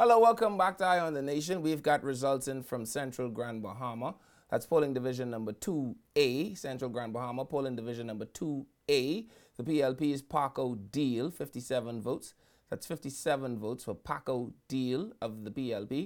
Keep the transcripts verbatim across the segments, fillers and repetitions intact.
Hello, welcome back to Eye on the Nation. We've got results in from Central Grand Bahama. That's polling division number two A, Central Grand Bahama, polling division number two A. The P L P's Paco Deal, fifty-seven votes. That's fifty-seven votes for Paco Deal of the P L P.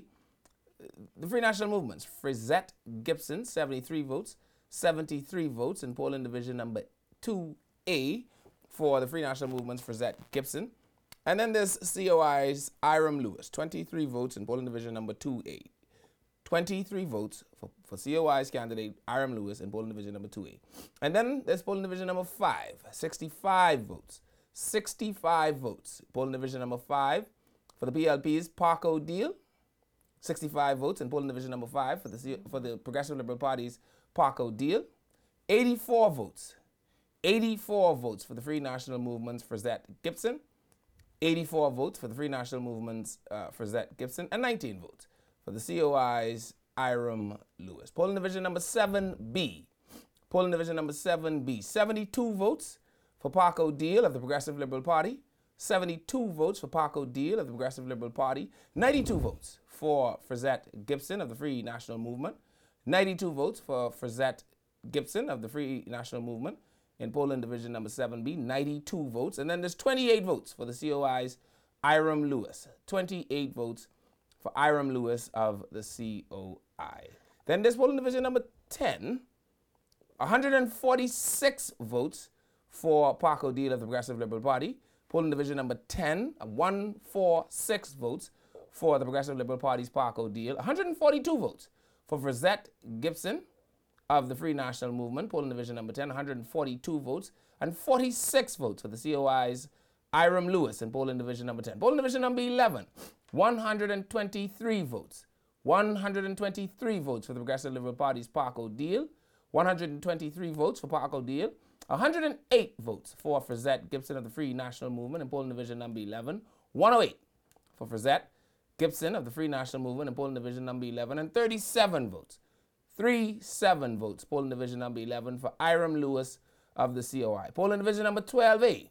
The Free National Movements, Frizette Gibson, seventy-three votes. seventy-three votes in polling division number two A for the Free National Movements, Frizette Gibson. And then there's C O I's Iram Lewis, twenty-three votes in polling division number two A. twenty-three votes for, for C O I's candidate Iram Lewis in polling division number two A. And then there's polling division number five, sixty-five votes. sixty-five votes. Polling division number five for the P L P's Paco Deal. sixty-five votes in polling division number five for the C- for the Progressive Liberal Party's Paco Deal. eighty-four votes. eighty-four votes for the Free National Movement's Frizette Gibson. eighty-four votes for the Free National Movement's uh, Frizette Gibson. And nineteen votes for the C O I's Iram Lewis. Polling division number seven B. Polling division number seven B. seventy-two votes for Paco Deal of the Progressive Liberal Party. seventy-two votes for Paco Deal of the Progressive Liberal Party. ninety-two votes for Frizette Gibson of the Free National Movement. ninety-two votes for Frizette Gibson of the Free National Movement in polling division number seven B. ninety-two votes. And then there's twenty-eight votes for the C O I's Iram Lewis. twenty-eight votes for Iram Lewis of the C O I. Then there's polling division number ten. one hundred forty-six votes for Paco Deal of the Progressive Liberal Party. Polling division number ten, one hundred forty-six votes for the Progressive Liberal Party's Paco Deal. one hundred forty-two votes for Frizette Gibson of the Free National Movement. Polling division number ten, one hundred forty-two votes. And forty-six votes for the C O I's Iram Lewis in polling division number ten. Polling division number eleven, one hundred twenty-three votes. one hundred twenty-three votes for the Progressive Liberal Party's Paco Deal. one hundred twenty-three votes for Paco Deal. one hundred eight votes for Frizette Gibson of the Free National Movement in polling division number eleven. one hundred eight for Frizette Gibson of the Free National Movement in polling division number eleven. And thirty-seven votes. thirty-seven votes, polling division number eleven for Iram Lewis of the C O I. Polling division number twelve A,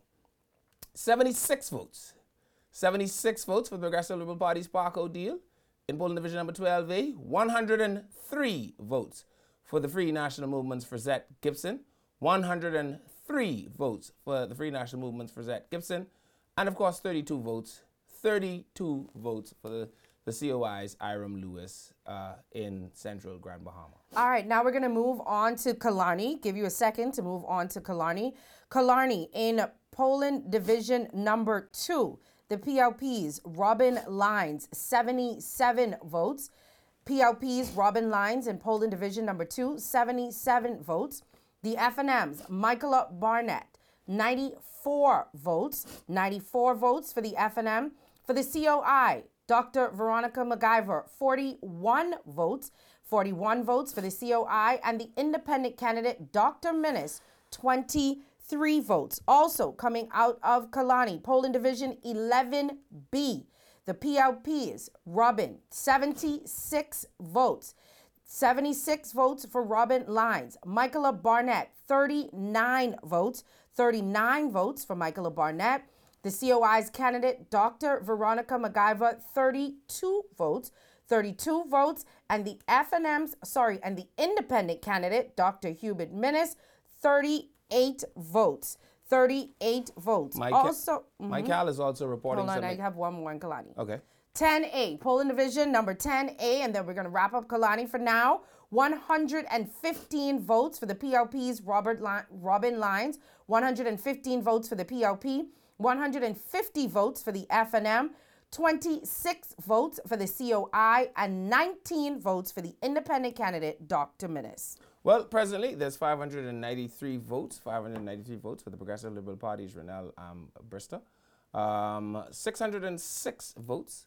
seventy-six votes. seventy-six votes for the Progressive Liberal Party's Paco Deal. In polling division number twelve A, one hundred three votes for the Free National Movement's Frizette Gibson. one hundred three votes for the Free National Movement's Frizette Gibson. And of course, thirty-two votes. thirty-two votes for the, the C O I's Iram Lewis uh, in Central Grand Bahama. All right, now we're going to move on to Killarney. Give you a second to move on to Killarney. Killarney in polling division number two. The P L P's Robin Lines, seventy-seven votes. P L P's Robin Lines in polling division number two, seventy-seven votes. The F and M's Michaela Barnett, ninety-four votes. ninety-four votes for the F and M. For the C O I, Doctor Veronica McIver, forty-one votes. forty-one votes for the C O I. And the independent candidate, Doctor Minnis, twenty-three votes. Also coming out of Killarney, polling division eleven B. The P L P's Robin, seventy-six votes. seventy-six votes for Robin Lines. Michaela Barnett, thirty-nine votes. thirty-nine votes for Michaela Barnett. The C O I's candidate, Doctor Veronica McIver, thirty-two votes. thirty-two votes. And the F and M's, sorry, and the independent candidate, Doctor Hubert Minnis, thirty-eight votes. thirty-eight votes. Mike, also, Mike Hall is also reporting hold on, something. I have one more in Killarney. Okay. ten A, polling division number ten A, and then we're going to wrap up Killarney for now. one hundred fifteen votes for the P L P's Robert Li- Robin Lines. one hundred fifteen votes for the P L P. one hundred fifty votes for the F and M. twenty-six votes for the C O I. And nineteen votes for the independent candidate, Doctor Minnis. Well, presently, there's five hundred ninety-three votes. five hundred ninety-three votes for the Progressive Liberal Party's Renell um, Brister. Um, six hundred six votes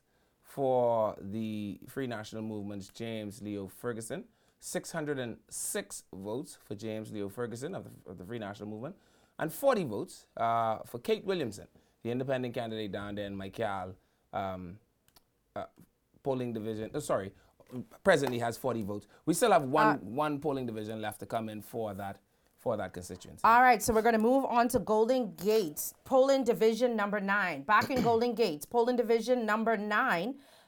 for the Free National Movement's James Leo Ferguson. six hundred six votes for James Leo Ferguson of the, of the Free National Movement. And forty votes uh, for Kate Williamson, the independent candidate down there in Michael um, uh, polling division. Oh, sorry, presently has forty votes. We still have one uh, one polling division left to come in for that for that constituency. All right, so we're going to move on to Golden Gates, polling division number nine. Back in Golden Gates, polling division number nine.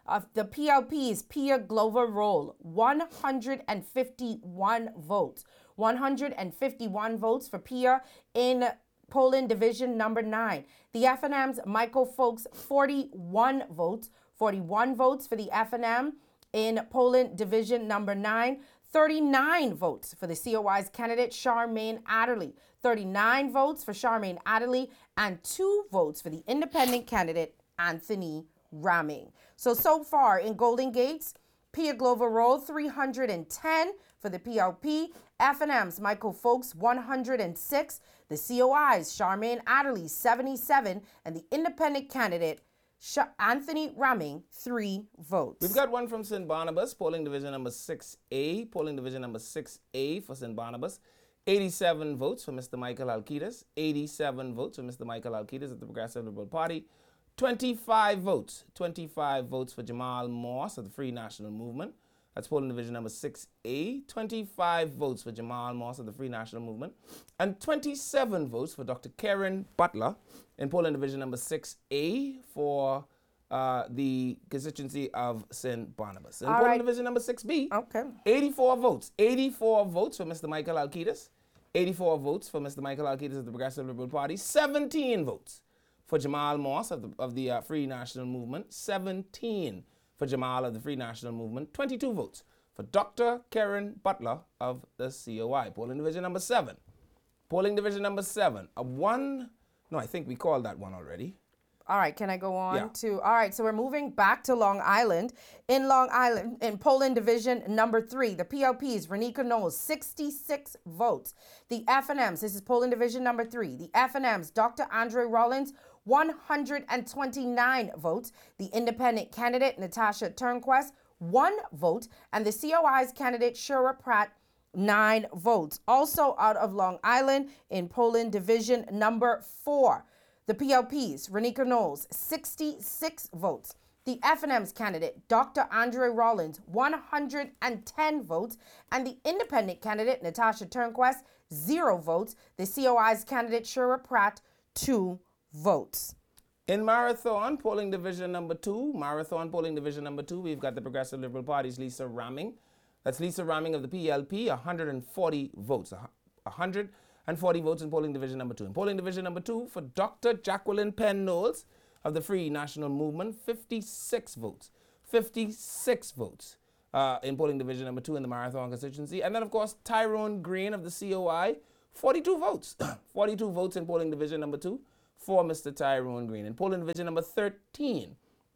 Of the P L P's, Pia Glover Roll, one hundred fifty-one votes. one hundred fifty-one votes for Pia in polling division number nine. The F and M's Michael Folks, forty-one votes. forty-one votes for the F and M in polling division number nine. thirty-nine votes for the C O I's candidate Charmaine Adderley. thirty-nine votes for Charmaine Adderley and two votes for the independent candidate Anthony Ramming. So, so far in Golden Gates, Pia Glover Roll, three hundred ten for the P L P. F and M's Michael Folks, one hundred six. The C O I's Charmaine Adderley, seventy-seven. And the independent candidate Anthony Ramming, three votes. We've got one from Saint Barnabas, polling division number six A. Polling division number six A for Saint Barnabas. eighty-seven votes for Mister Michael Alcides. eighty-seven votes for Mister Michael Alcides of the Progressive Liberal Party. twenty-five votes. twenty-five votes for Jamal Moss of the Free National Movement. That's polling division number six A. twenty-five votes for Jamal Moss of the Free National Movement. And twenty-seven votes for Doctor Karen Butler in polling division number six A for uh, the constituency of Saint Barnabas. In All polling right. division number six B, Okay. eighty-four votes. eighty-four votes for Mister Michael Alcides. eighty-four votes for Mister Michael Alcides of the Progressive Liberal Party. seventeen votes for Jamal Moss of the, of the uh, Free National Movement. seventeen for Jamal of the Free National Movement. twenty-two votes for Doctor Karen Butler of the C O I. Polling division number seven. Polling division number seven. A one, no, I think we called that one already. All right, can I go on Yeah. to, all right, so we're moving back to Long Island. In Long Island, in polling division number three, the P L P's, Renika Knowles, sixty-six votes. The F and M's, this is polling division number three. The F and M's, Doctor Andre Rollins, one hundred twenty-nine votes. The independent candidate, Natasha Turnquest, one vote. And the C O I's candidate, Shura Pratt, nine votes. Also out of Long Island, in polling division number four, the P L P's, Renika Knowles, sixty-six votes. The F and M's candidate, Doctor Andre Rollins, one hundred ten votes. And the independent candidate, Natasha Turnquest, zero votes. The C O I's candidate, Shura Pratt, two votes. In Marathon, polling division number two, Marathon polling division number two, we've got the Progressive Liberal Party's Lisa Ramming. That's Lisa Ramming of the P L P, one hundred forty votes. one hundred forty votes in polling division number two. In polling division number two, for Doctor Jacqueline Penn Knowles of the Free National Movement, fifty-six votes. fifty-six votes uh, in polling division number two in the Marathon constituency. And then, of course, Tyrone Green of the C O I, forty-two votes. forty-two votes in polling division number two for Mister Tyrone Green. In polling division number thirteen,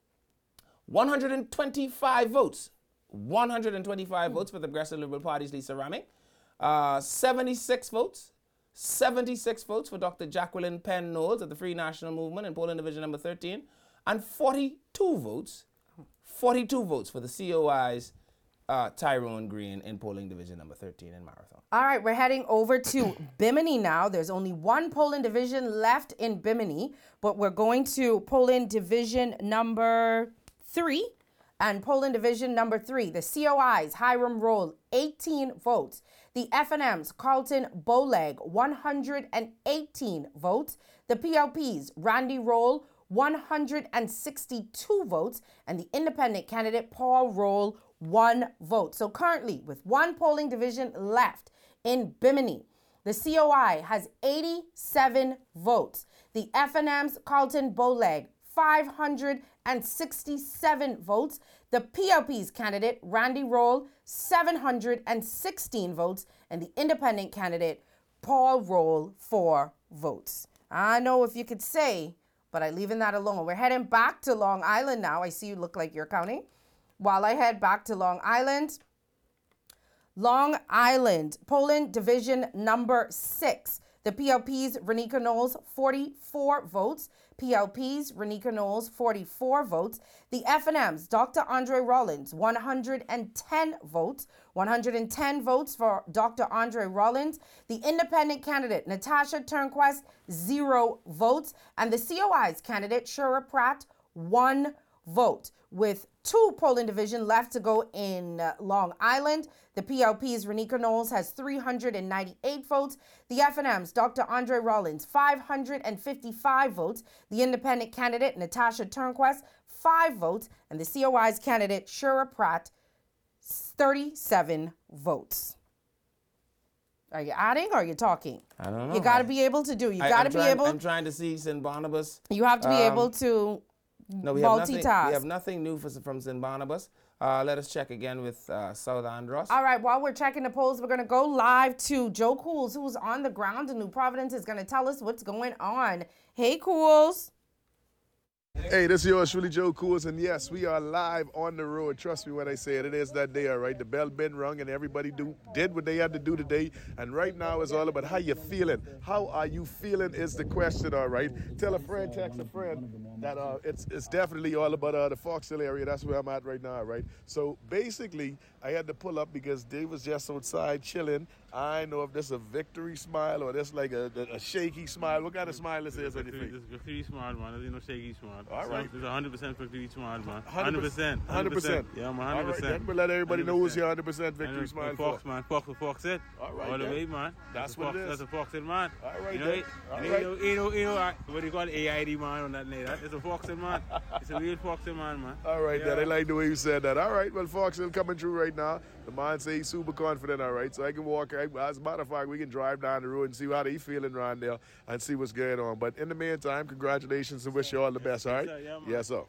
one hundred twenty-five votes. one hundred twenty-five votes for the Progressive Liberal Party's Lisa Ramming. Uh, seventy-six votes. seventy-six votes for Doctor Jacqueline Penn Knowles of the Free National Movement in polling division number thirteen. And forty-two votes. forty-two votes for the C O I's uh, Tyrone Green in polling division number thirteen in Marathon. All right, we're heading over to Bimini now. There's only one polling division left in Bimini, but we're going to polling division number three. And polling division number three, the C O I's Hiram Roll, eighteen votes. The F and M's Carlton Bowleg, one hundred eighteen votes. The P L P's Randy Roll, one hundred sixty-two votes. And the independent candidate Paul Roll, one vote. So currently, with one polling division left in Bimini, the C O I has eighty-seven votes. The F and M's Carlton Bowleg, five hundred sixty-seven votes. The P L P's candidate, Randy Roll, seven hundred sixteen votes. And the independent candidate, Paul Roll, four votes. I know if you could say, but I'm leaving that alone. We're heading back to Long Island now. I see you look like you're counting. While I head back to Long Island, Long Island, polling division number six. The P L P's Renika Knowles, forty-four votes. P L P's Renika Knowles, forty-four votes. The F and M's Doctor Andre Rollins, one hundred ten votes. one hundred ten votes for Doctor Andre Rollins. The independent candidate, Natasha Turnquest, zero votes. And the C O I's candidate, Shura Pratt, one vote. With two polling division left to go in uh, Long Island, the P L P's Renika Knowles has three hundred ninety-eight votes. The F and M's Doctor Andre Rollins, five hundred fifty-five votes. The independent candidate Natasha Turnquest, five votes. And the C O I's candidate Shura Pratt, thirty-seven votes. Are you adding or are you talking? I don't know. You got to be able to do. You got to be trying, able. I'm trying to see Saint Barnabas. You have to be Um, able to No, we have nothing. multitask. We have nothing new for, from Saint Barnabas. Uh, let us check again with uh, South Andros. All right, while we're checking the polls, we're going to go live to Joe Cools, who's on the ground in New Providence, is going to tell us what's going on. Hey, Cools. Hey, this is yours truly, Joe Cools, and yes, we are live on the road. Trust me when I say it, it is that day, all right? The bell been rung and everybody do did what they had to do today, and right now it's all about how you feeling. How are you feeling is the question, all right? Tell a friend, text a friend that uh, it's it's definitely all about uh, the Fox Hill area. That's where I'm at right now, right? So basically, I had to pull up because Dave was just outside chilling. I know if this is a victory smile or this like a, a, a shaky smile. What kind of smile this is on your face? It's a victory smile, man. There's no shaky smile. All right. It's a one hundred percent victory smile, man. one hundred percent. one hundred percent. Yeah, man, one hundred All right, percent. then we'll let everybody know who's your one hundred percent victory And smile Fox, for. man. Fox for Fox it. All right, All the then. way, man. That's a what Fox, it is. That's a Fox it, man. All right, you know, then. it? All you, right. know, you know, you know, uh, what do you call it? A I D man on that name. That it's a Fox it, man. It's a real Fox it, man, man. All right, yeah. then. I like the way you said that. All right, well, Fox Hill coming through right now. The man say he's super confident, all right? So I can walk, as a matter of fact, we can drive down the road and see how they feeling around there and see what's going on. But in the meantime, congratulations and wish you all the best, all right? Yes, sir. Yeah, man. Yes, sir.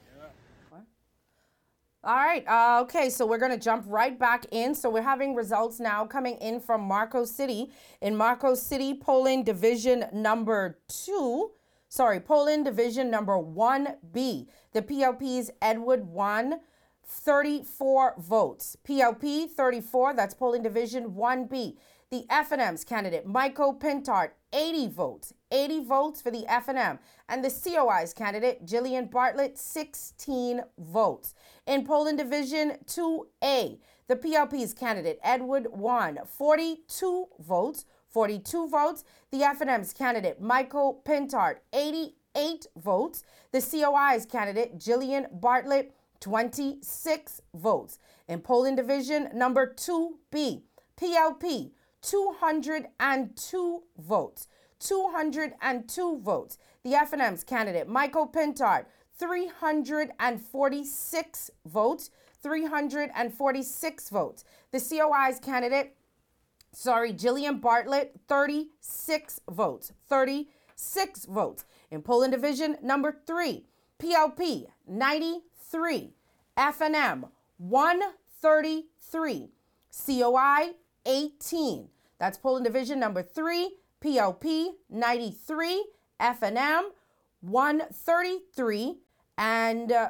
All right. Uh, okay, so we're going to jump right back in. So we're having results now coming in from Marco City. In Marco City, polling division number two, sorry, polling division number one B. The P L P's Edward won thirty-four votes. P L P thirty-four, that's polling division one B. The F and M's candidate, Michael Pintard, eighty votes. eighty votes for the F and M. And the C O I's candidate, Jillian Bartlett, sixteen votes. In polling division two A, the P L P's candidate, Edward won forty-two votes. forty-two votes. The F and M's candidate, Michael Pintard, eighty-eight votes. The C O I's candidate, Jillian Bartlett, twenty-six votes. In polling division number two B, P L P, two hundred two votes. two hundred two votes. The F and M's candidate, Michael Pintard, three hundred forty-six votes. three hundred forty-six votes. The C O I's candidate, sorry, Jillian Bartlett, thirty-six votes. thirty-six votes. In polling division number three, P L P, ninety-three. F and M, one thirty-three. C O I, eighteen. That's polling division number three, P L P, ninety-three. F and M, one thirty-three. And uh,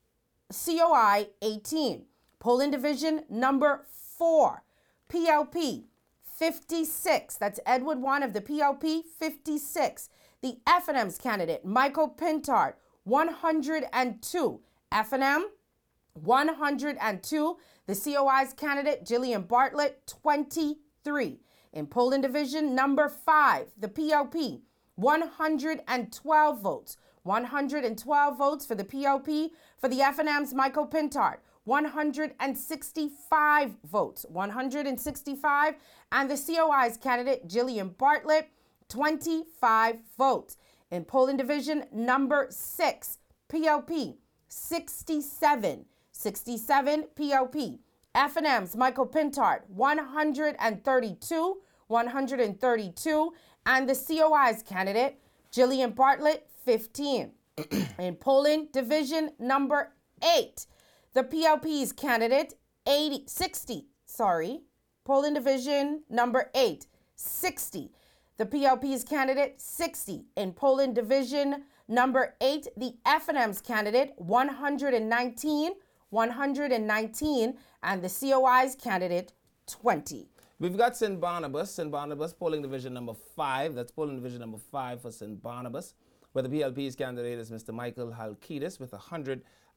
C O I, eighteen. Polling division number four, P L P, fifty-six. That's Edward one of the P L P, fifty-six. The F and M's candidate, Michael Pintard, one hundred two. F and M, one hundred two. The C O I's candidate, Jillian Bartlett, twenty-three. In polling division number five, the P L P, one hundred twelve votes. one hundred twelve votes for the P L P. For the F and M's, Michael Pintard, one hundred sixty-five votes. one hundred sixty-five. And the C O I's candidate, Jillian Bartlett, twenty-five votes. In polling division number six, P L P, sixty-seven. sixty-seven P L P. F and M's, Michael Pintard, one hundred thirty-two. one hundred thirty-two. And the C O I's candidate, Jillian Bartlett, fifteen. In polling division number eight, the P L P's candidate, eighty, sixty, sorry, polling division number eight, sixty. The P L P's candidate, sixty. In polling division number eight, the F and M's candidate, one hundred nineteen. one hundred nineteen. And the C O I's candidate, twenty. We've got Saint Barnabas. Saint Barnabas, polling division number five. That's polling division number five for Saint Barnabas, where the P L P's candidate is Mister Michael Halkitis with one hundred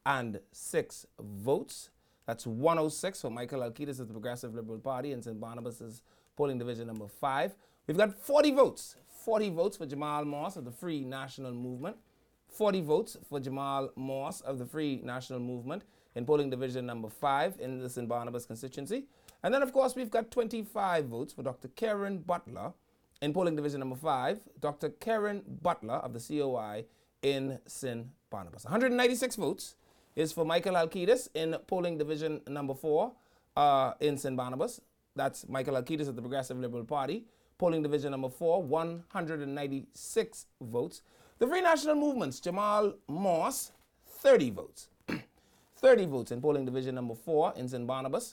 six votes. That's one oh six for Michael Halkitis of the Progressive Liberal Party, and Saint Barnabas is polling division number five. We've got forty votes. forty votes for Jamal Moss of the Free National Movement. forty votes for Jamal Morse of the Free National Movement in polling division number five in the Saint Barnabas constituency. And then, of course, we've got twenty-five votes for Doctor Karen Butler in polling division number five. Doctor Karen Butler of the C O I in Saint Barnabas. one hundred ninety-six votes is for Michael Alcides in polling division number four uh, in Saint Barnabas. That's Michael Alcides of the Progressive Liberal Party. Polling division number four, one hundred ninety-six votes. The Free National Movement's Jamal Morse, thirty votes. thirty votes in polling division number four in Saint Barnabas.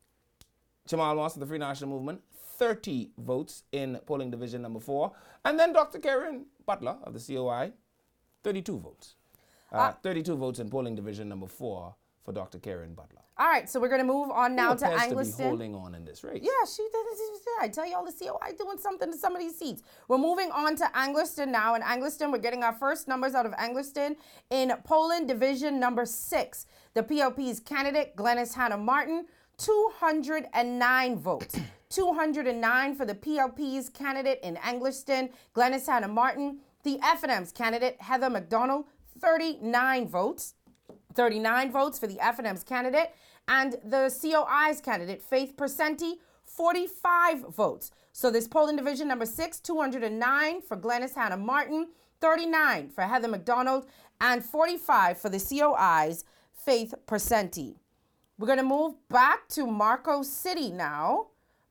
Jamal Morse of the Free National Movement, thirty votes in polling division number four. And then Doctor Karen Butler of the C O I, thirty-two votes. Uh, uh, thirty-two votes in polling division number four for Doctor Karen Butler. All right, so we're going to move on now Who to appears to be Angliston. holding on in this race. Yeah, she did. I tell you all the C O I doing something to some of these seats. We're moving on to Angliston now. In Angliston, we're getting our first numbers out of Angliston. In Poland Division number six, the P L P's candidate, Glenys Hannah Martin, two hundred nine votes. two hundred nine for the P L P's candidate in Angliston, Glenys Hannah Martin. The F N M's candidate, Heather McDonald, thirty-nine votes. thirty-nine votes for the F N M's candidate. And the C O I's candidate, Faith Percenti, forty-five votes. So this polling division number six, two hundred nine for Glenys Hannah Martin, thirty-nine for Heather McDonald, and forty-five for the C O I's Faith Percenti. We're going to move back to Marco City now.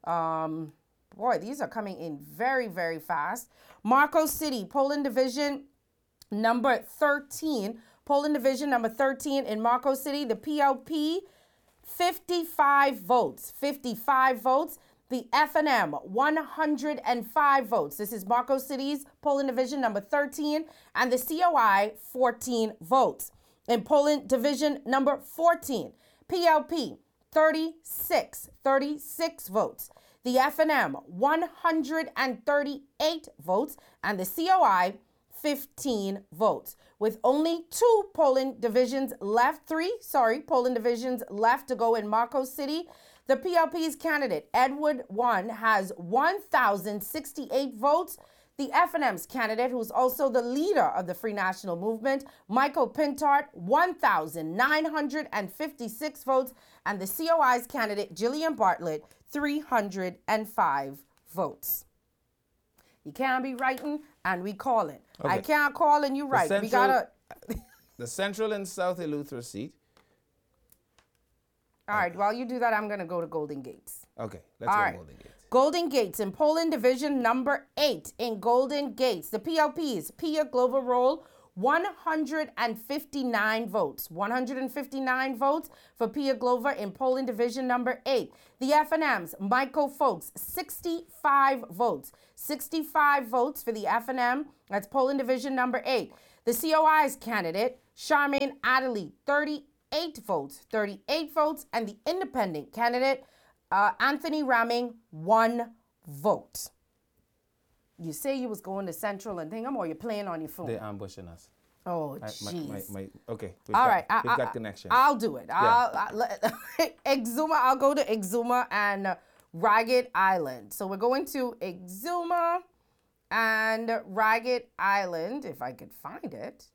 Um, boy, these are coming in very, very fast. Marco City, polling division number thirteen. Polling division number thirteen in Marco City, the P L P, fifty-five votes. fifty-five votes. The F N M, one hundred five votes. This is Marco City's polling division number thirteen, and the C O I, fourteen votes. In polling division number fourteen, P L P, thirty-six, thirty-six votes. The F N M, one hundred thirty-eight votes, and the C O I, fifteen votes. With only two polling divisions left, three, sorry, polling divisions left to go in Marco City, the P L P's candidate, Edward One, has one thousand sixty-eight votes. The F N M's candidate, who's also the leader of the Free National Movement, Michael Pintart, one thousand nine hundred fifty-six votes. And the C O I's candidate, Jillian Bartlett, three hundred five votes. You can't be writing, and we call it. Okay. I can't call and you write. Central, we gotta. the Central and South Eleuthera seat. All right, while you do that, I'm gonna go to Golden Gates. Okay, let's All go right. Golden Gates. Golden Gates in polling division number eight in Golden Gates. The P L P's Pia Glover Roll, one hundred fifty-nine votes. one hundred fifty-nine votes for Pia Glover in polling division number eight. The F N M's Michael Folks, sixty-five votes. sixty-five votes for the F N M. That's polling division number eight. The C O I's candidate, Charmaine Adderley, thirty-eight votes. thirty-eight votes. And the independent candidate, uh, Anthony Ramming, one vote. You say you was going to Central and Hingham, or you're playing on your phone? They're ambushing us. Oh, I- my- jeez. my- my- okay, we've All got, right. I, we've I, got connection. I'll do it. I'll, I'll, Exuma, I'll go to Exuma and Ragged Island. So we're going to Exuma and Ragged Island, if I could find it.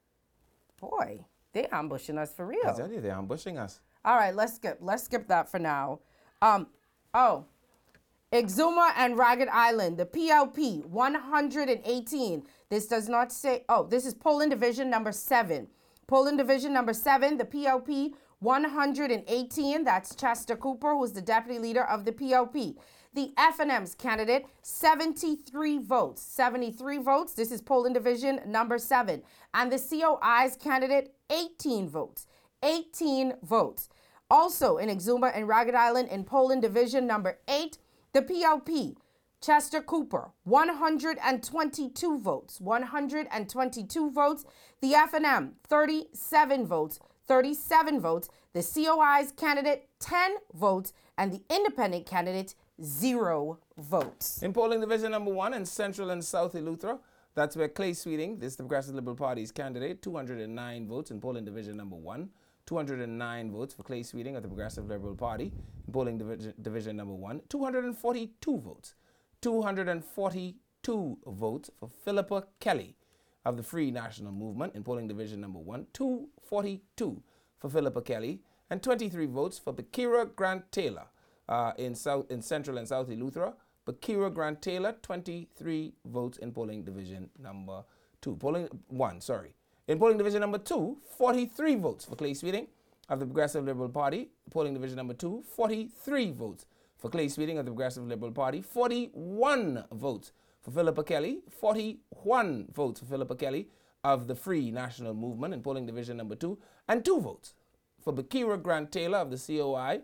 Boy, they're ambushing us for I real. tell you, they're ambushing us. All right, let's skip. Let's skip that for now. Um, oh, Exuma and Ragged Island, the P L P, one hundred eighteen. This does not say, oh, this is polling division number seven. Polling division number seven, the P L P, one hundred eighteen. That's Chester Cooper, who's the deputy leader of the P L P. The F N M's candidate, seventy-three votes. seventy-three votes. This is polling division number seven. And the C O I's candidate, eighteen votes. eighteen votes. Also in Exuma and Ragged Island in polling division number eight, the P L P, Chester Cooper, one hundred twenty-two votes. one hundred twenty-two votes. The F N M, thirty-seven votes. thirty-seven votes. The C O I's candidate, ten votes. And the independent candidate, zero votes. In polling division number one in Central and South Eleuthera, that's where Clay Sweeting, this is the Progressive Liberal Party's candidate, two hundred nine votes in polling division number one. two hundred nine votes for Clay Sweeting of the Progressive Liberal Party in polling division, division number one. two hundred forty-two votes. two hundred forty-two votes for Philippa Kelly of the Free National Movement in polling division number one, two forty-two for Philippa Kelly, and twenty-three votes for Bakira Grant Taylor uh, in South in Central and South Eleuthera. Bakira Grant Taylor, twenty-three votes in polling division number two. Polling one, sorry. In polling division number two, forty-three votes for Clay Sweeting of the Progressive Liberal Party. Polling division number two, forty-three votes for Clay Sweeting of the Progressive Liberal Party. forty-one votes for Philippa Kelly. forty-one votes for Philippa Kelly of the Free National Movement in polling division number two. And two votes for Bakira Grant Taylor of the C O I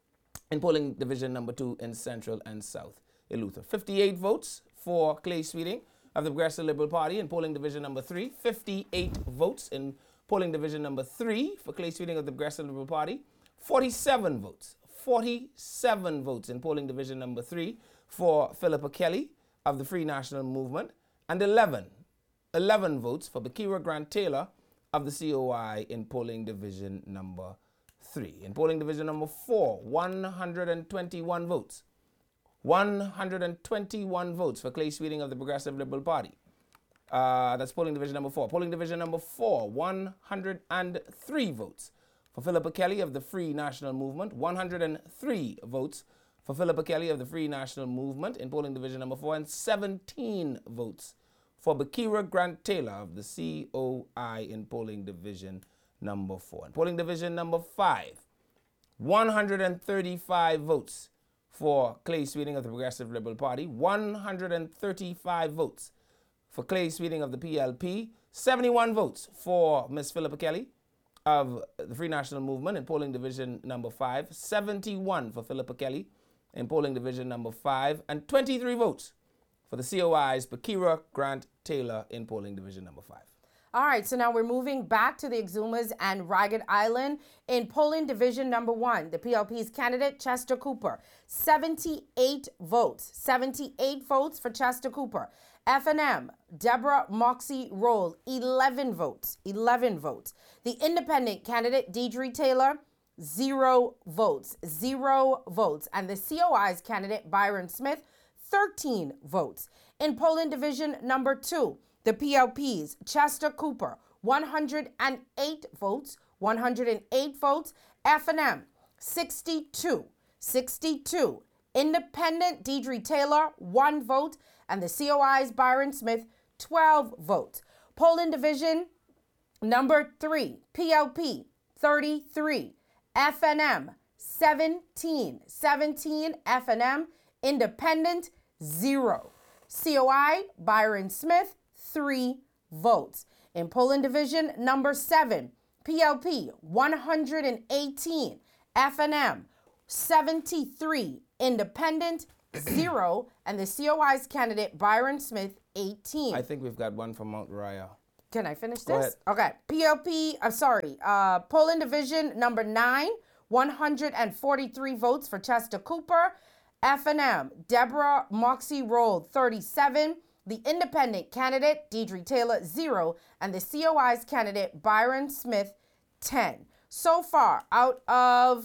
in polling division number two in Central and South Eleuthera. fifty-eight votes for Clay Sweeting of the Progressive Liberal Party in polling division number three. fifty-eight votes in polling division number three for Clay Sweeting of the Progressive Liberal Party. forty-seven votes. forty-seven votes in polling division number three for Philippa Kelly of the Free National Movement. And eleven. eleven votes for Bakira Grant Taylor of the C O I in polling division number three. In polling division number four, one hundred twenty-one votes. one hundred twenty-one votes for Clay Sweeting of the Progressive Liberal Party. Uh, that's polling division number four. Polling division number four, one hundred three votes for Philippa Kelly of the Free National Movement. one hundred three votes for Philippa Kelly of the Free National Movement in polling division number four, and seventeen votes for Bakira Grant Taylor of the C O I in polling division number four. In polling division number five, one hundred thirty-five votes for Clay Sweeting of the Progressive Liberal Party, one hundred thirty-five votes for Clay Sweeting of the P L P, seventy-one votes for Miss Philippa Kelly of the Free National Movement in polling division number five, seventy-one for Philippa Kelly in polling division number five, and twenty-three votes for the C O I's Bakira Grant Taylor in polling division number five. All right, so now we're moving back to the Exumas and Ragged Island. In polling division number one, the P L P's candidate, Chester Cooper, seventy-eight votes. seventy-eight votes for Chester Cooper. F and M, Deborah Moxie Roll, eleven votes. eleven votes. The independent candidate, Deidre Taylor, zero votes. Zero votes. And the C O I's candidate, Byron Smith, thirteen votes. In polling division number two, the P L P's Chester Cooper, one hundred eight votes, one hundred eight votes. F and M, sixty-two, sixty-two. Independent Deidre Taylor, one vote. And the C O I's Byron Smith, twelve votes. Polling division number three, P L P, thirty-three. F and M, seventeen. seventeen F and M. Independent, zero. C O I, Byron Smith, three votes. In polling division number seven, P L P, one hundred eighteen. F and M, seventy-three. Independent, zero. And the C O I's candidate, Byron Smith, eighteen. I think we've got one from Mount Raya. Can I finish Go this? Okay. P L P, I'm sorry, uh, polling division number nine, one hundred forty-three votes for Chester Cooper. F and M, Deborah Moxie Roll, thirty-seven. The independent candidate, Deidre Taylor, zero. And the C O I's candidate, Byron Smith, ten. So far, out of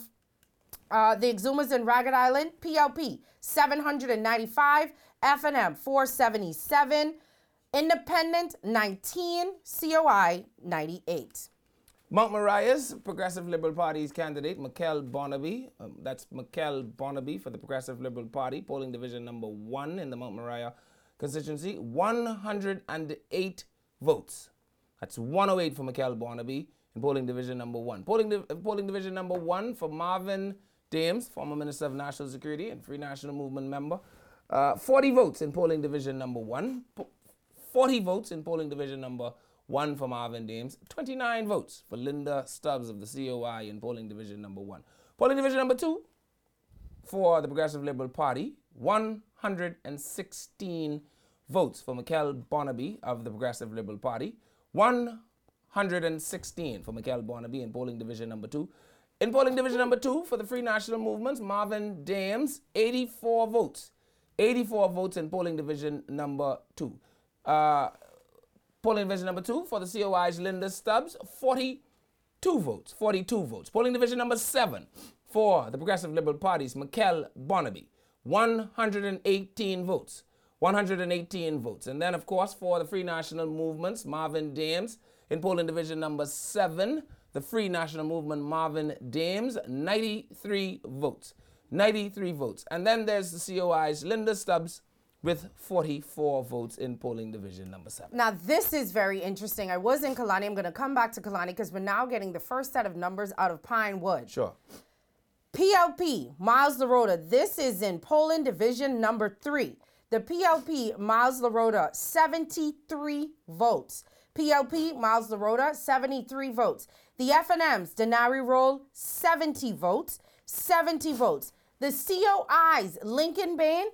uh, the Exumas and Ragged Island, P L P, seven hundred ninety-five. F and M, four seventy-seven. Independent, nineteen. C O I, ninety-eight. Mount Mariah's Progressive Liberal Party's candidate, Mikel Barnaby, um, that's Mikel Barnaby for the Progressive Liberal Party, polling division number one in the Mount Mariah constituency, one hundred eight votes. That's one hundred eight for Mikel Barnaby in polling division number one. Polling, div- polling division number one for Marvin Dames, former Minister of National Security and Free National Movement member, uh, forty votes in polling division number one, po- forty votes in polling division number one for Marvin Dames, twenty-nine votes for Linda Stubbs of the C O I in polling division number one. Polling division number two for the Progressive Liberal Party, one hundred sixteen votes for Mikel Barnaby of the Progressive Liberal Party, one hundred sixteen for Mikel Barnaby in polling division number two. In polling division number two for the Free National Movement, Marvin Dames, eighty-four votes. eighty-four votes in polling division number two. Uh, Polling division number two for the C O I's Linda Stubbs, forty-two votes. forty-two votes. Polling division number seven for the Progressive Liberal Party's Mikel Barnaby, one hundred eighteen votes. one hundred eighteen votes. And then, of course, for the Free National Movements, Marvin Dames in polling division number seven, the Free National Movement, Marvin Dames, ninety-three votes. ninety-three votes. And then there's the C O I's Linda Stubbs with forty-four votes in polling division number seven. Now, this is very interesting. I was in Kalani. I'm going to come back to Kalani because we're now getting the first set of numbers out of Pinewood. Sure. P L P, Miles LaRota, this is in polling division number three. The P L P, Miles LaRota, seventy-three votes. P L P, Miles LaRota, seventy-three votes. The F N M's, Denari Roll, seventy votes. seventy votes. The C O I's, Lincoln Bain,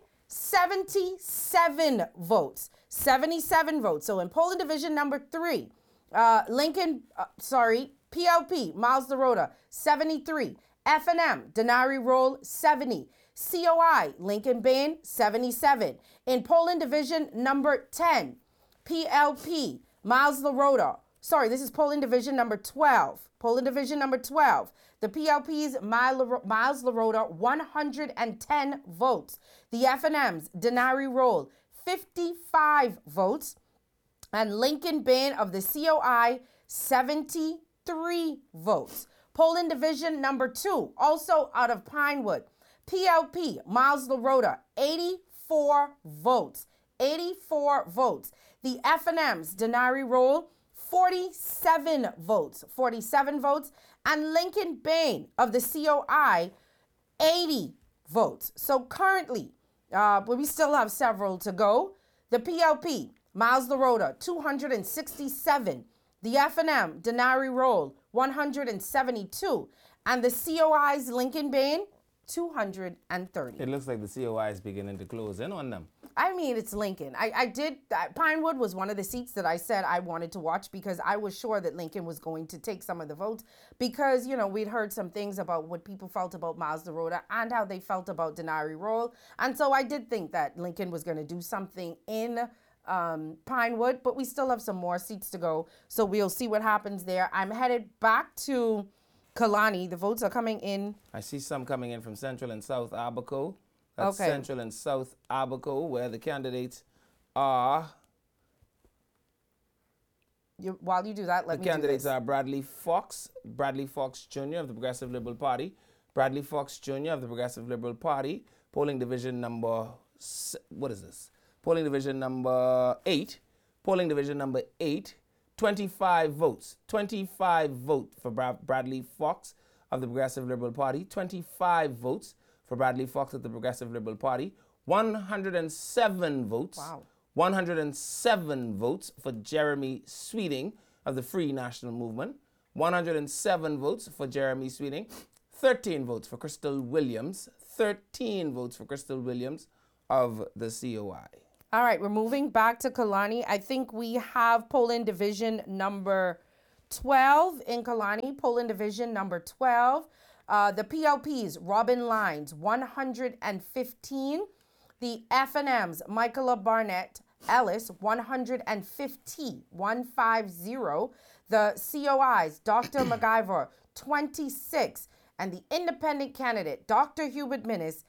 seventy-seven votes. seventy-seven votes. So in polling division number three, uh, Lincoln, uh, sorry, P L P, Miles LaRota, seventy-three. F N M, Denari Roll, seventy. C O I, Lincoln Bain, seventy-seven. In polling division number ten, P L P, Miles LaRota, sorry, this is polling division number twelve. Polling division number twelve. The P L P's Miles LaRota, one hundred ten votes. The F N M's, Denari Roll, fifty-five votes. And Lincoln Bain of the C O I, seventy-three votes. Polling division number two, also out of Pinewood. P L P, Miles LaRota, eighty-four votes. eighty-four votes. The F N M's, Denari Roll, forty-seven votes. forty-seven votes. And Lincoln Bain of the C O I, eighty votes. So currently, uh, but we still have several to go. The P L P, Miles LaRota, two hundred sixty-seven. The F N M, Denari Roll, one hundred seventy-two. And the C O I's, Lincoln Bain, two hundred thirty. It looks like the C O I is beginning to close in on them. I mean, it's Lincoln. I, I did, uh, Pinewood was one of the seats that I said I wanted to watch because I was sure that Lincoln was going to take some of the votes because, you know, we'd heard some things about what people felt about Miles LaRota and how they felt about Denari Roll. And so I did think that Lincoln was going to do something in um, Pinewood, but we still have some more seats to go. So we'll see what happens there. I'm headed back to Kalani. The votes are coming in. I see some coming in from Central and South Abaco. That's Okay. Central and South Abaco, where the candidates are. You, while you do that, let the me do candidates this. are Bradley Fox, Bradley Fox Junior of the Progressive Liberal Party, Bradley Fox Junior of the Progressive Liberal Party, polling division number, s- what is this? Polling division number eight, polling division number eight, twenty-five votes, twenty-five votes for Bra- Bradley Fox of the Progressive Liberal Party, twenty-five votes for Bradley Fox of the Progressive Liberal Party, one hundred seven votes, Wow. one hundred seven votes for Jeremy Sweeting of the Free National Movement, one hundred seven votes for Jeremy Sweeting, thirteen votes for Crystal Williams, thirteen votes for Crystal Williams of the C O I. All right, we're moving back to Kalani. I think we have polling division number twelve in Kalani, polling division number twelve. Uh, the P L P's, Robin Lines, one hundred fifteen. The F N M's, Michaela Barnett Ellis, one hundred fifty, one fifty. The C O I's, Doctor MacGyver, twenty-six. And the independent candidate, Doctor Hubert Minnis,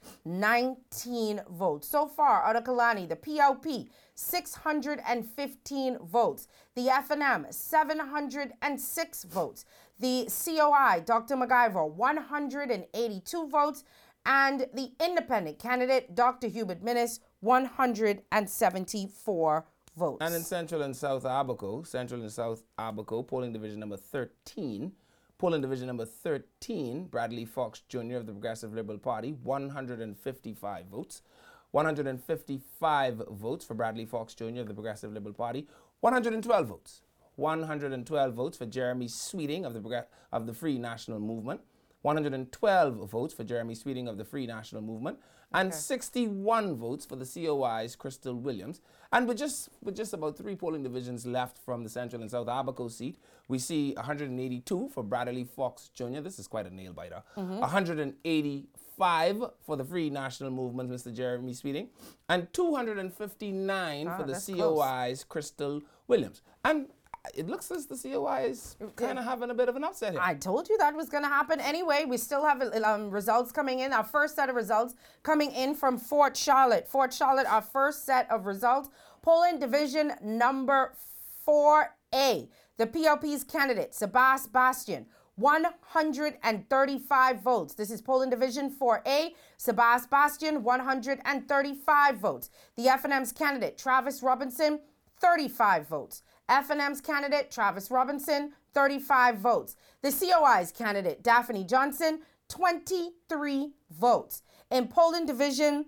nineteen votes. So far, out of Kalani, the P L P, six hundred fifteen votes. The F N M, seven hundred six votes. The C O I, Doctor MacGyver, one hundred eighty-two votes. And the independent candidate, Doctor Hubert Minnis, one hundred seventy-four votes. And in Central and South Abaco, Central and South Abaco, polling division number thirteen, polling division number thirteen, Bradley Fox Junior of the Progressive Liberal Party, one hundred fifty-five votes. one hundred fifty-five votes for Bradley Fox Junior of the Progressive Liberal Party, one hundred twelve votes. one hundred twelve votes for Jeremy Sweeting of the Progr- of the Free National Movement, one hundred twelve votes for Jeremy Sweeting of the Free National Movement, and Okay. sixty-one votes for the C O I's Crystal Williams. And with just with just about three polling divisions left from the Central and South Abaco seat, we see one hundred eighty-two for Bradley Fox Junior This is quite a nail biter. one hundred eighty-five for the Free National Movement, Mister Jeremy Sweeting, and two hundred fifty-nine Ah, for the that's C O I's Crystal Williams. And it looks as the C O I is kind of having a bit of an upset here. I told you that was going to happen. Anyway, we still have um, results coming in. Our first set of results coming in from Fort Charlotte. Fort Charlotte, our first set of results. Polling division number four A. The P L P's candidate, Sebas Bastian, one hundred thirty-five votes. This is polling division four A. Sebas Bastian, one hundred thirty-five votes. The F N M's candidate, Travis Robinson, thirty-five votes. F N M's candidate, Travis Robinson, thirty-five votes. The C O I's candidate, Daphne Johnson, twenty-three votes. In polling division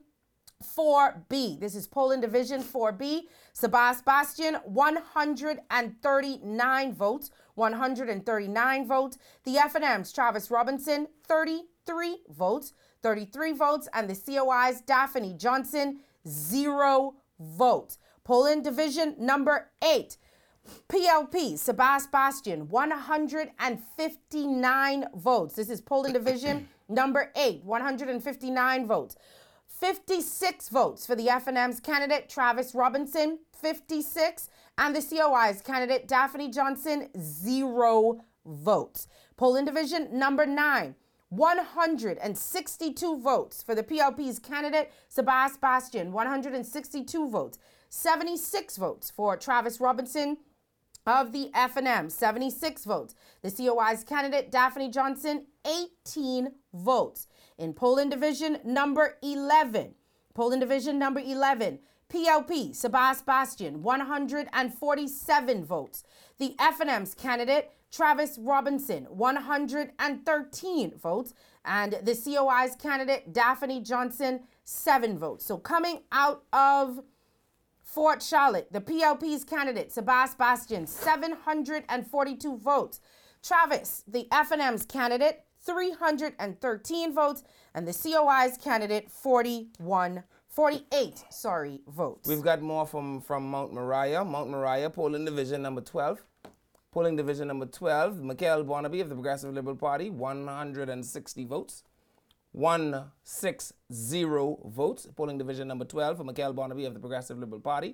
four B, this is polling division four B, Sebas Bastian, one hundred thirty-nine votes, one hundred thirty-nine votes. The F N M's Travis Robinson, thirty-three votes, thirty-three votes. And the C O I's Daphne Johnson, zero votes. Polling division number eight, P L P, Sebas Bastian, one hundred fifty-nine votes. This is polling division number eight, one hundred fifty-nine votes. fifty-six votes for the F N M's candidate, Travis Robinson, fifty-six. And the C O I's candidate, Daphne Johnson, zero votes. Polling division number nine, one hundred sixty-two votes for the P L P's candidate, Sebas Bastian, one hundred sixty-two votes. seventy-six votes for Travis Robinson of the F N M, seventy-six votes. The C O I's candidate, Daphne Johnson, eighteen votes. In polling division number eleven, polling division number eleven, P L P, Sebas Bastian, one hundred forty-seven votes. The F N M's candidate, Travis Robinson, one hundred thirteen votes. And the C O I's candidate, Daphne Johnson, seven votes. So coming out of Fort Charlotte, the P L P's candidate, Sebas Bastian, seven hundred forty-two votes. Travis, the F N M's candidate, three hundred thirteen votes. And the C O I's candidate, forty-one, forty-eight, sorry, votes. We've got more from, from Mount Moriah. Mount Moriah, polling division number twelve. Polling division number twelve, Michael Barnaby of the Progressive Liberal Party, one hundred sixty votes. one hundred sixty votes. Polling division number twelve for Michael Barnaby of the Progressive Liberal Party.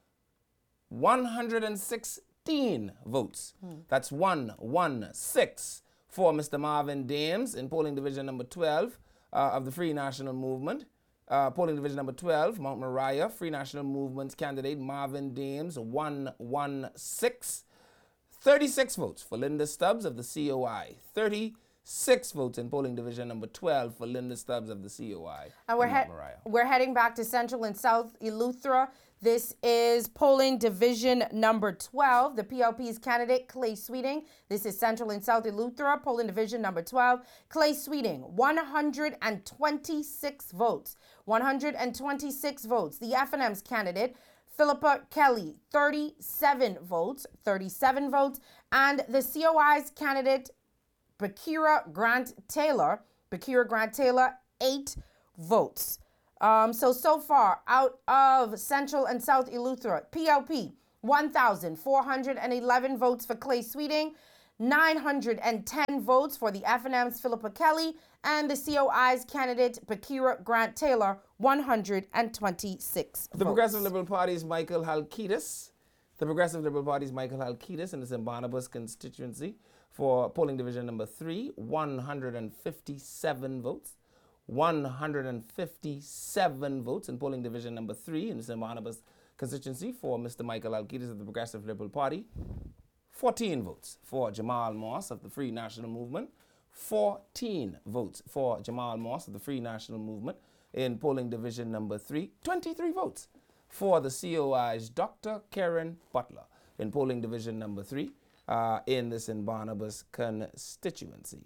one hundred sixteen votes. Hmm. That's one hundred sixteen for Mister Marvin Dames in polling division number twelve uh, of the Free National Movement. Uh, polling division number twelve, Mount Moriah, Free National Movement candidate Marvin Dames, one hundred sixteen. thirty-six votes for Linda Stubbs of the C O I. thirty-six votes in polling division number twelve for Linda Stubbs of the C O I. And we're, he- we're heading back to Central and South Eleuthera. This is polling division number twelve. The P L P's candidate, Clay Sweeting. This is Central and South Eleuthera, polling division number twelve. Clay Sweeting, one hundred twenty-six votes. one hundred twenty-six votes. The F N M's candidate, Philippa Kelly, thirty-seven votes, thirty-seven votes. And the C O I's candidate, Bakira Grant Taylor, Bakira Grant Taylor, eight votes. Um, so, so far, out of Central and South Eleuthera, P L P, one thousand four hundred eleven votes for Clay Sweeting, nine hundred ten votes for the F N M's Philippa Kelly, and the C O I's candidate, Bakira Grant Taylor, one hundred twenty-six The votes. Progressive Liberal Party's Michael Halkitis. The Progressive Liberal Party's Michael Halkitis in the Saint Barnabas constituency for polling division number three, one hundred fifty-seven votes. one hundred fifty-seven votes in polling division number three in the Saint Barnabas constituency for Mister Michael Halkitis of the Progressive Liberal Party. fourteen votes for Jamal Moss of the Free National Movement. fourteen votes for Jamal Moss of the Free National Movement in polling division number three. twenty-three votes for the C O I's Doctor Karen Butler in polling division number three uh, in the Saint Barnabas constituency.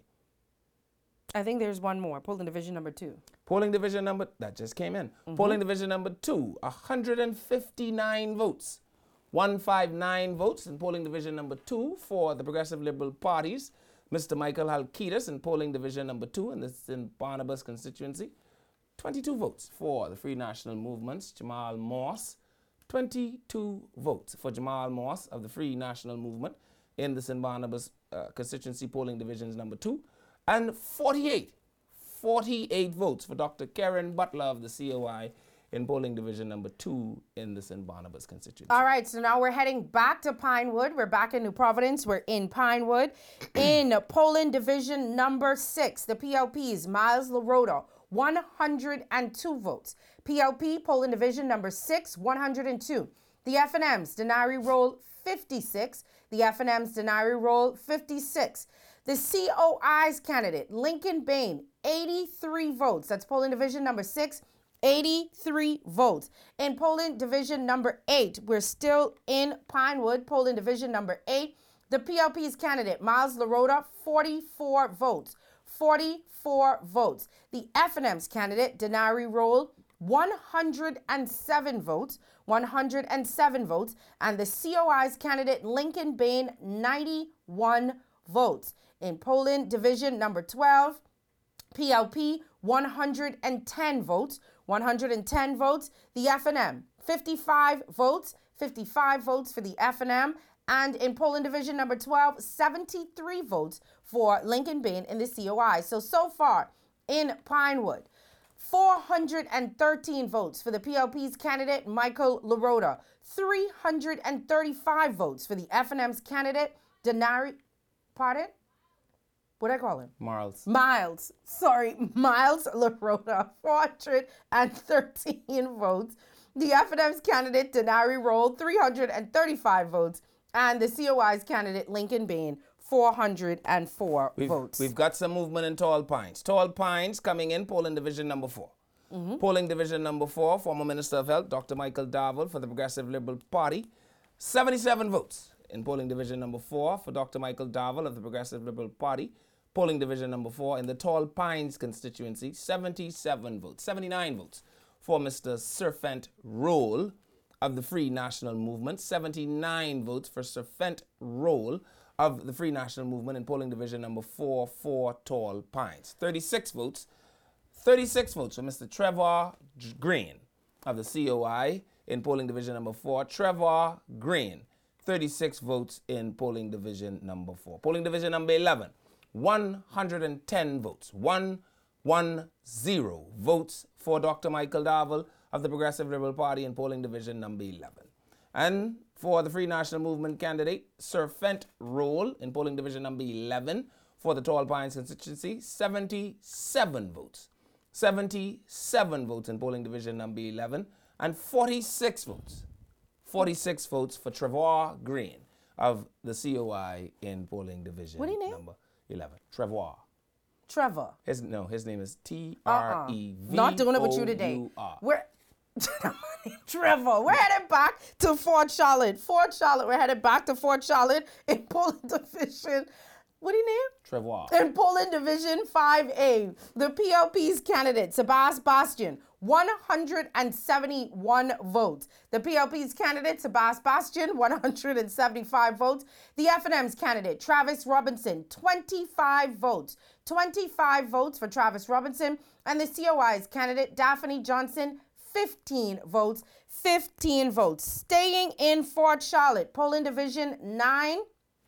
I think there's one more, polling division number two. Polling division number, that just came in. Mm-hmm. Polling division number two, one hundred fifty-nine votes. one hundred fifty-nine votes in polling division number two for the Progressive Liberal Parties. Mister Michael Halkitis in polling division number two in the Saint Barnabas constituency. twenty-two votes for the Free National Movement's Jamal Moss. twenty-two votes for Jamal Moss of the Free National Movement in the Saint Barnabas uh, constituency polling divisions number two. And forty-eight, forty-eight votes for Doctor Karen Butler of the C O I in polling division number two in the Saint Barnabas constituency. All right, so now we're heading back to Pinewood. We're back in New Providence. We're in Pinewood. In polling division number six, the P L P's Miles LaRota, one hundred two votes. P L P polling division number six, one hundred two. The F and M's Denari Roll, fifty-six. The F and M's Denari Roll, fifty-six. The C O I's candidate, Lincoln Bain, eighty-three votes. That's polling division number six, eighty-three votes. In polling division number eight, we're still in Pinewood, polling division number eight. The P L P's candidate, Miles LaRota, forty-four votes. forty-four votes. The F and M's candidate, Denari Roll, one hundred seven votes. one hundred seven votes. And the C O I's candidate, Lincoln Bain, ninety-one votes. In polling division number twelve, P L P, one hundred ten votes. one hundred ten votes. The F and M, fifty-five votes. fifty-five votes for the F and M. And in polling division number twelve, seventy-three votes for Lincoln Bain in the C O I. So, so far in Pinewood, four hundred thirteen votes for the P L P's candidate, Michael LaRota. three hundred thirty-five votes for the F and M's candidate, Denari, pardon? What did I call him? Miles. Miles. Sorry, Miles LaRota, four hundred thirteen votes. The F and M's candidate, Denari Roll, three hundred thirty-five votes. And the C O I's candidate, Lincoln Bain, four hundred four We've, votes. we've got some movement in Tall Pines. Tall Pines coming in, polling division number four. Mm-hmm. Polling division number four, former Minister of Health, Doctor Michael Darville for the Progressive Liberal Party, seventy-seven votes. In polling division number four for Doctor Michael Darville of the Progressive Liberal Party, polling division number four in the Tall Pines constituency, seventy-seven votes, seventy-nine votes for Mister Serfent Roll of the Free National Movement, seventy-nine votes for Serfent Roll of the Free National Movement in polling division number four for Tall Pines, thirty-six votes, thirty-six votes for Mister Trevor Green of the C O I in polling division number four, Trevor Green, thirty-six votes in polling division number four. Polling division number eleven, one hundred ten votes, one hundred ten votes for Doctor Michael Darville of the Progressive Liberal Party in polling division number eleven. And for the Free National Movement candidate, Serfent Roll in polling division number eleven for the Tall Pines constituency, seventy-seven votes. seventy-seven votes in polling division number eleven and forty-six votes. forty-six votes for Trevor Green of the C O I in polling division What do you name? number eleven. Trevor. Trevor. His, no, his name is T R E V O U R. Not doing it with you today. We're Trevor. We're headed back to Fort Charlotte. Fort Charlotte. We're headed back to Fort Charlotte in polling division. What do you name? Trevor. In polling division five A, the P L P's candidate, Sebas Bastian, one hundred seventy-one votes. The P L P's candidate, Sebas Bastian, one hundred seventy-five votes. The F and M's candidate, Travis Robinson, twenty-five votes. twenty-five votes for Travis Robinson. And the C O I's candidate, Daphne Johnson, fifteen votes. fifteen votes. Staying in Fort Charlotte, polling division nine.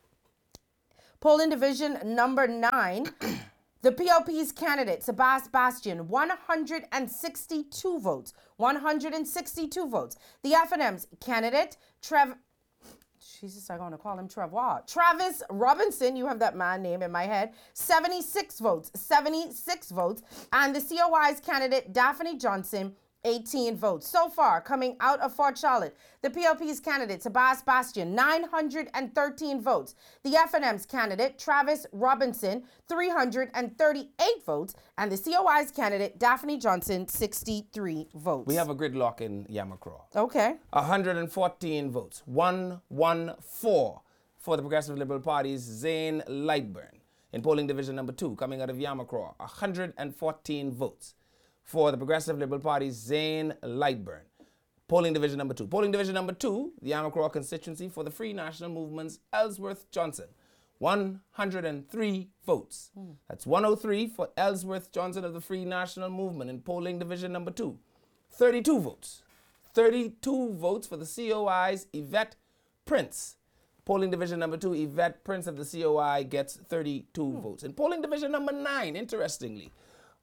Polling division number nine, the P L P's candidate, Sebas Bastian, one hundred sixty-two votes. one hundred sixty-two votes. The F and M's candidate, Trev... Jesus, I'm going to call him Trevor. Travis Robinson, you have that man name in my head, seventy-six votes. seventy-six votes. And the C O I's candidate, Daphne Johnson, eighteen votes. So far, coming out of Fort Charlotte, the P L P's candidate, Sebas Bastian, nine hundred thirteen votes. The F and M's candidate, Travis Robinson, three hundred thirty-eight votes. And the C O I's candidate, Daphne Johnson, sixty-three votes. We have a gridlock in Yamacraw. Okay. one hundred fourteen votes. one hundred fourteen for the Progressive Liberal Party's Zane Lightburn in polling division number two, coming out of Yamacraw. one hundred fourteen votes for the Progressive Liberal Party's Zane Lightburn. Polling division number two. Polling division number two, the Yamacraw constituency for the Free National Movement's Ellsworth Johnson. one hundred three votes. Mm. That's one hundred three for Ellsworth Johnson of the Free National Movement in polling division number two. thirty-two votes. thirty-two votes for the C O I's Yvette Prince. Polling division number two, Yvette Prince of the C O I gets thirty-two mm. votes. In polling division number nine, interestingly,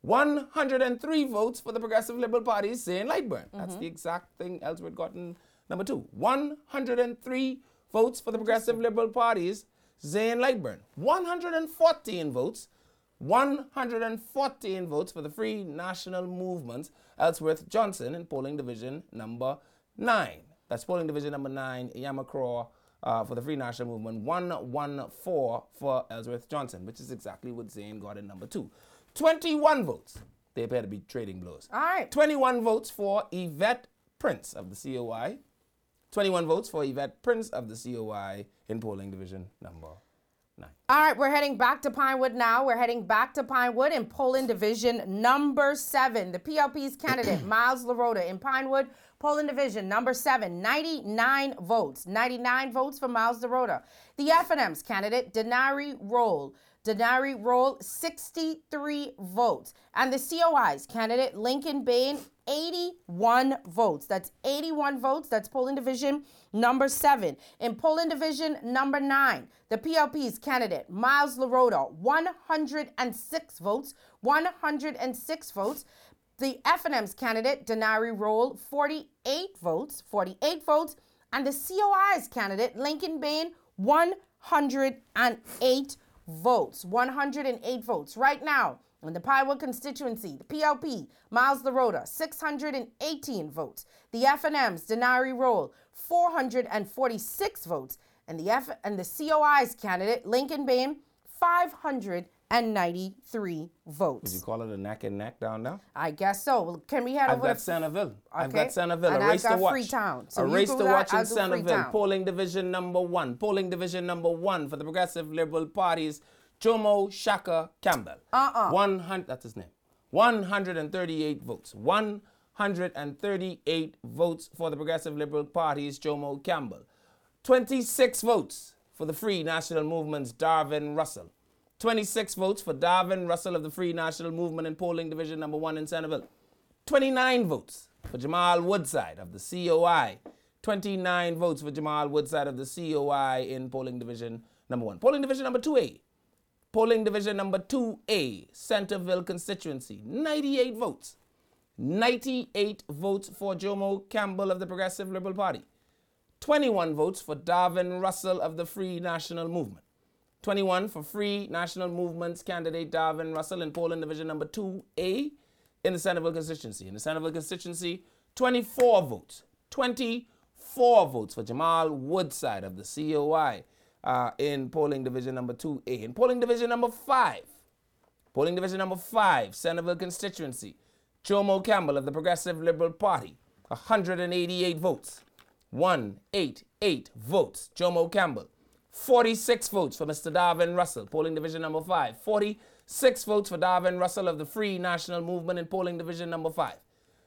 one hundred three votes for the Progressive Liberal Party's Zane Lightburn. That's Mm-hmm. the exact thing Ellsworth got in number two. one hundred three votes for the Progressive Liberal Party's Zane Lightburn. one hundred fourteen votes. one hundred fourteen votes for the Free National Movement's Ellsworth Johnson in polling division number nine. That's polling division number nine, Yamacraw, uh, for the Free National Movement. one hundred fourteen for Ellsworth Johnson, which is exactly what Zane got in number two. twenty-one votes. They appear to be trading blows. All right. twenty-one votes for Yvette Prince of the C O I. twenty-one votes for Yvette Prince of the C O I in polling division number nine. All right, we're heading back to Pinewood now. We're heading back to Pinewood in polling division number seven. The P L P's candidate, Miles LaRota, in Pinewood, polling division number seven, ninety-nine votes. ninety-nine votes for Miles LaRota. The F and M's candidate, Denari Roll. Denari Roll, sixty-three votes. And the C O I's candidate, Lincoln Bain, eighty-one votes. That's eighty-one votes. That's polling division number seven. In polling division number nine, the P L P's candidate, Miles LaRota, one hundred six votes. one hundred six votes. The F and M's candidate, Denari Roll, forty-eight votes. forty-eight votes. And the C O I's candidate, Lincoln Bain, one hundred eight votes. one hundred eight votes. Right now, in the Pinewood constituency, the P L P, Miles LaRota, six hundred eighteen votes. The F and M's, Denari Roll, four hundred forty-six votes. And the F and the C O I's candidate, Lincoln Bain, five hundred ninety-three votes. Would you call it a neck and neck down now? I guess so. Well, can we head I've over got to Centerville. I've Okay. got Centerville. And a I've race got to watch. Freetown. So a you race do to that, watch in I'll do Centerville. Freetown. Polling division number one. Polling division number one for the Progressive Liberal Party's Jomo Shaka Campbell. Uh-uh. one hundred. That's his name. one hundred thirty-eight votes. one hundred thirty-eight votes for the Progressive Liberal Party's Jomo Campbell. twenty-six votes for the Free National Movement's Darvin Russell. twenty-six votes for Darvin Russell of the Free National Movement in polling division number one in Centerville. twenty-nine votes for Jamal Woodside of the C O I. twenty-nine votes for Jamal Woodside of the C O I in polling division number one. Polling division number two A. Polling division number two A, Centerville constituency. ninety-eight votes. ninety-eight votes for Jomo Campbell of the Progressive Liberal Party. twenty-one votes for Darvin Russell of the Free National Movement. twenty-one for Free National Movement's candidate Darvin Russell in polling division number two A in the Centerville constituency. In the Centerville constituency, twenty-four votes. twenty-four votes for Jamal Woodside of the C O I uh, in polling division number two A. In polling division number five, polling division number five, Centerville constituency, Jomo Campbell of the Progressive Liberal Party, one hundred eighty-eight votes. one hundred eighty-eight votes, Jomo Campbell. forty-six votes for Mister Darvin Russell, polling division number five. forty-six votes for Darvin Russell of the Free National Movement in polling division number five.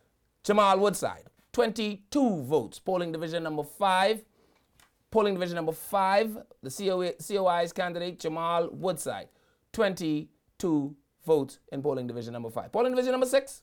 Jamal Woodside, twenty-two votes, polling division number five. Polling division number five, the C O I's candidate Jamal Woodside, twenty-two votes in polling division number five. Polling division number six,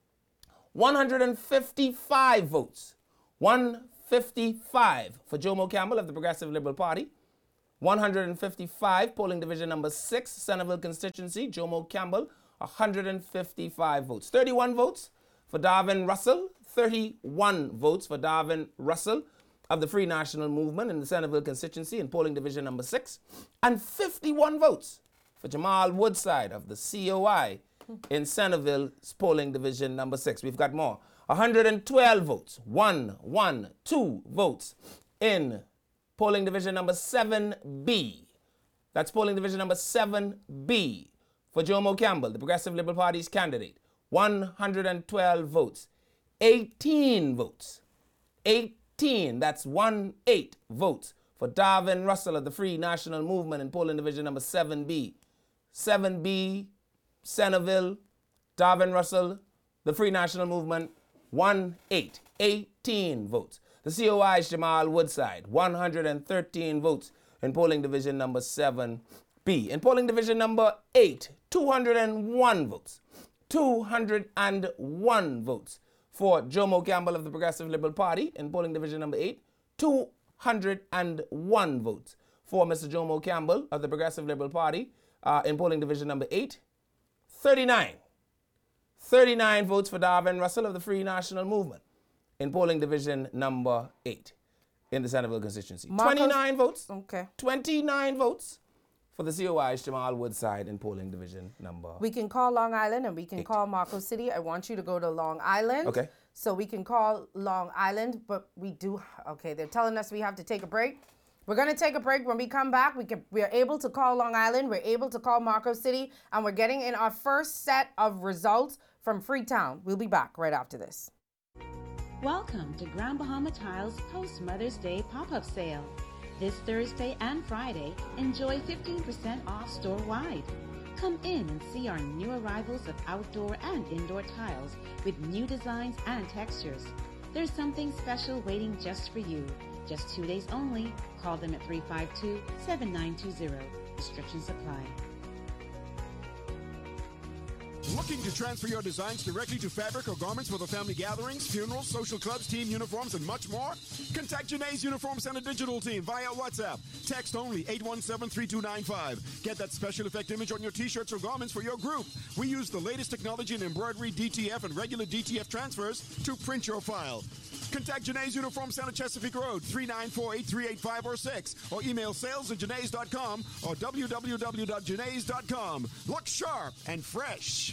one hundred fifty-five votes. one hundred fifty-five for Jomo Campbell of the Progressive Liberal Party. one hundred fifty-five, polling division number six, Centerville constituency, Jomo Campbell, one hundred fifty-five votes. thirty-one votes for Darvin Russell. thirty-one votes for Darvin Russell of the Free National Movement in the Centerville constituency in polling division number six. And fifty-one votes for Jamal Woodside of the C O I in Centerville's polling division number six. We've got more. one hundred twelve votes. One, one, two votes in polling division number seven B. That's polling division number seven B for Jomo Campbell, the Progressive Liberal Party's candidate. one hundred twelve votes. eighteen votes. eighteen, that's one, eight votes for Darvin Russell of the Free National Movement in polling division number seven B. seven B, Centerville, Darvin Russell, the Free National Movement, one, eight, eighteen votes. The C O I's Jamal Woodside, one hundred thirteen votes in polling division number seven B. In polling division number eight, two hundred one votes. two hundred one votes for Jomo Campbell of the Progressive Liberal Party in polling division number eight. two hundred one votes for Mister Jomo Campbell of the Progressive Liberal Party uh, in polling division number eight. thirty-nine. thirty-nine votes for Darvin Russell of the Free National Movement in polling division number eight in the Centerville constituency. Marcos- twenty-nine votes. Okay. twenty-nine votes for the C O I's Jamal Woodside in polling division number. We can call Long Island and we can call Marco City. I want you to go to Long Island. Okay. So we can call Long Island, but we do, okay, they're telling us we have to take a break. We're going to take a break. When we come back, we can, we are able to call Long Island, we're able to call Marco City, and we're getting in our first set of results from Freetown. We'll be back right after this. Welcome to Grand Bahama Tiles post Mother's Day pop-up sale. This Thursday and Friday, enjoy fifteen percent off store-wide. Come in and see our new arrivals of outdoor and indoor tiles with new designs and textures. There's something special waiting just for you. Just two days only. Call them at three five two, seven nine two zero. Restrictions apply. Looking to transfer your designs directly to fabric or garments for the family gatherings, funerals, social clubs, team uniforms, and much more? Contact Janae's Uniform Center digital team via WhatsApp. Text only eight one seven, three two nine five. Get that special effect image on your t-shirts or garments for your group. We use the latest technology in embroidery, D T F, and regular D T F transfers to print your file. Contact Janae's Uniform Center, Chesapeake Road, three nine four, eight three eight five or six, or email sales at janaes dot com or w w w dot janaes dot com. Look sharp and fresh.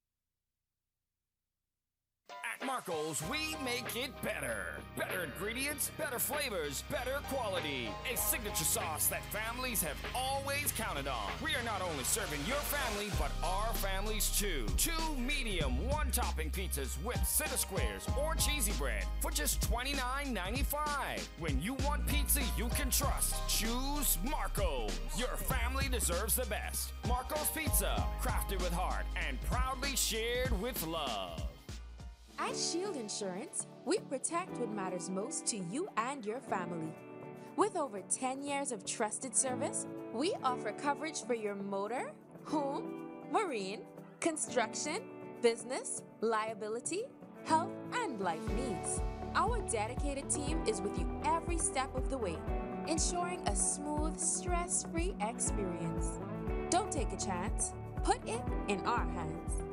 At Marco's, we make it better. Better ingredients, better flavors, better quality. A signature sauce that families have always counted on. We are not only serving your family, but our families too. Two medium, one-topping pizzas with center squares or cheesy bread for just twenty-nine ninety-five. When you want pizza you can trust, choose Marco's. Your family deserves the best. Marco's Pizza, crafted with heart and proudly shared with love. At Shield Insurance, we protect what matters most to you and your family. With over ten years of trusted service, we offer coverage for your motor, home, marine, construction, business, liability, health, and life needs. Our dedicated team is with you every step of the way, ensuring a smooth, stress-free experience. Don't take a chance. Put it in our hands.